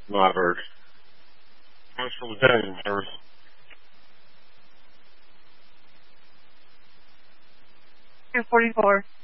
Not heard. What's from the engine service? Air 44.